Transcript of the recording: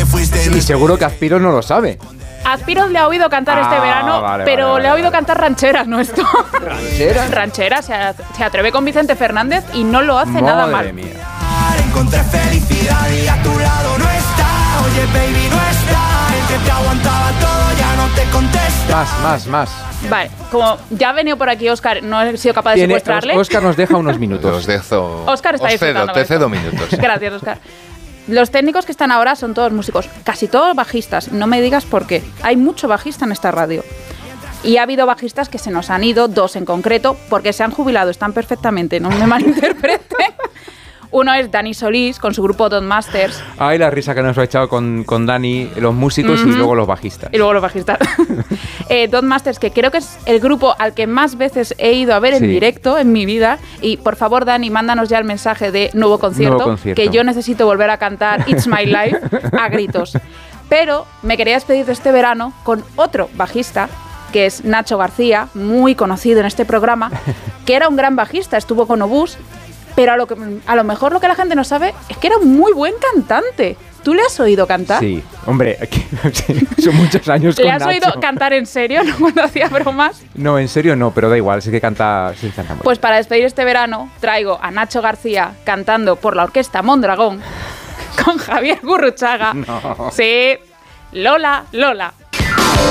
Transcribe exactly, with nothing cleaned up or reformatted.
fuiste. Sí, seguro que Aspiro no lo sabe. Aspiro le ha oído cantar Ah, este verano, vale, pero vale, le ha vale, oído vale. cantar rancheras, ¿no esto? ¿Rancheras? Rancheras, se, a- se atreve con Vicente Fernández y no lo hace nada Madre mal. mía. Encontré felicidad y a tu lado no está. Oye, baby, no está. El que te aguantaba todo ya no te contesta. Más, más, más. Vale, como ya ha venido por aquí Óscar, no he sido capaz de Tiene, secuestrarle. Óscar nos deja unos minutos. Os dejo. Óscar está os cedo, disfrutando te con cedo esto. minutos. Gracias, Óscar. Los técnicos que están ahora son todos músicos, casi todos bajistas. No me digas por qué. Hay mucho bajista en esta radio. Y ha habido bajistas que se nos han ido, dos en concreto, porque se han jubilado, están perfectamente, no me malinterpreten. Uno es Dani Solís, con su grupo Don Masters, Ay, la risa que nos ha echado con, con Dani, los músicos Ujú. y luego los bajistas. y luego los bajistas. eh, Don Masters, que creo que es el grupo al que más veces he ido a ver en Sí. directo en mi vida. Y por favor, Dani, mándanos ya el mensaje de nuevo concierto, Nuevo concierto. que yo necesito volver a cantar It's My Life a gritos. Pero me quería despedir de este verano con otro bajista, que es Nacho García, muy conocido en este programa, que era un gran bajista, estuvo con Obús, pero a lo, que, a lo mejor lo que la gente no sabe es que era un muy buen cantante. ¿Tú le has oído cantar? Sí, hombre, aquí- son muchos años ¿Le con has Nacho. oído cantar en serio, no cuando hacía bromas? No, en serio no, pero da igual, sí que canta, sí que canta muy Pues para despedir este verano traigo a Nacho García cantando por la orquesta Mondragón con Javier Gurruchaga. No. Sí, Lola, Lola.